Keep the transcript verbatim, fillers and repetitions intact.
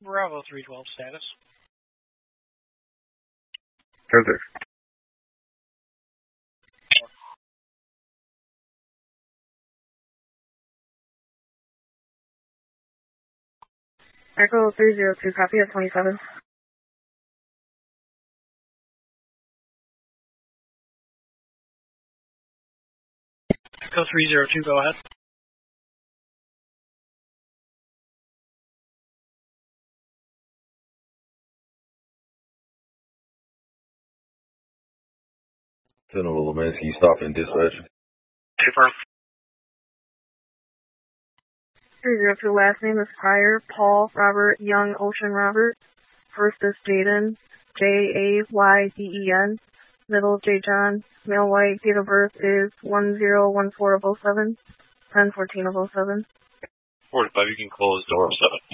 Bravo three twelve status. Perfect. Echo three zero two, copy at twenty-seven. Echo three zero two, go ahead. General Lemansky, stop in dispatch. Confirm. three zero two, last name is Pryor, Paul, Robert, Young, Ocean, Robert. First is Jaden, J A Y D E N. Middle, J John. Male white, date of birth is one zero one four of oh seven. ten fourteen of oh seven. forty-five, you can close door seven.